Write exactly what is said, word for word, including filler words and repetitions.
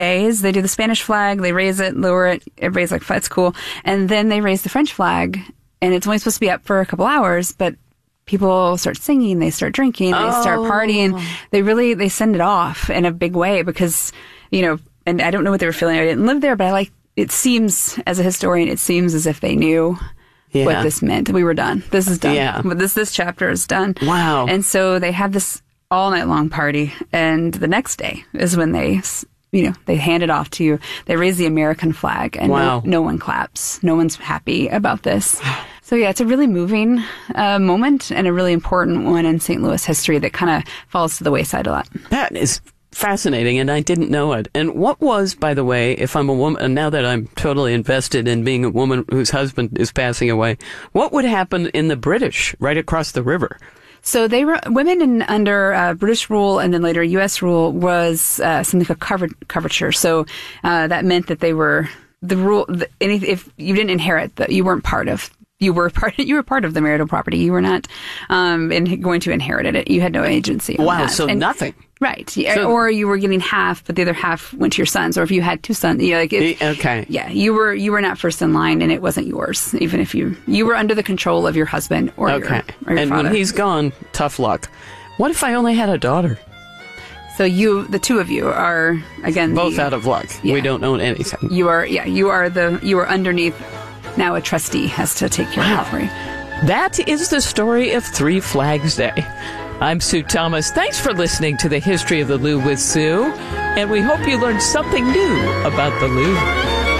days. They do the Spanish flag, they raise it, lower it, everybody's like, that's cool. And then they raise the French flag, and it's only supposed to be up for a couple hours, but people start singing, they start drinking, they oh. start partying. They really, they send it off in a big way because, you know, and I don't know what they were feeling. I didn't live there, but I like, it seems, as a historian, it seems as if they knew yeah. what this meant. We were done. This is done. Yeah. This, this chapter is done. Wow. And so they have this all night long party, and the next day is when they, you know, they hand it off to you. They raise the American flag, and wow. no, no one claps. No one's happy about this. So yeah, it's a really moving uh, moment and a really important one in Saint Louis history that kind of falls to the wayside a lot. That is fascinating, and I didn't know it. And what was, by the way, if I'm a woman, and now that I'm totally invested in being a woman whose husband is passing away, what would happen in the British right across the river? So they were women in under uh, British rule and then later U S rule was uh, something called cover, coverture. So uh, that meant that they were the rule. The, any, if you didn't inherit, that you weren't part of. You were part. You were part of the marital property. You were not um, in, going to inherit it. You had no agency. On wow. that. So and, nothing. Right. So, or you were getting half, but the other half went to your sons. Or if you had two sons, you know, like it, okay. Yeah, you were you were not first in line, and it wasn't yours. Even if you you were under the control of your husband or okay. your, or your and father. when he's gone, tough luck. What if I only had a daughter? So you, the two of you, are again both the, out of luck. Yeah. We don't own anything. You are, yeah, you are the you are underneath. Now a trustee has to take care wow. of it for you. That is the story of Three Flags Day. I'm Sue Thomas. Thanks for listening to the History of the Louvre with Sue, and we hope you learned something new about the Louvre.